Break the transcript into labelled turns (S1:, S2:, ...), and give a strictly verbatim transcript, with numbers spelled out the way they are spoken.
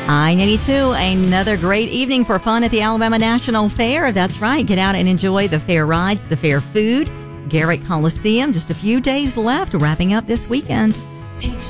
S1: I ninety-two, another great evening for fun at the Alabama National Fair. That's right. Get out and enjoy the fair rides, the fair food. Garrett Coliseum, just a few days left, wrapping up this weekend.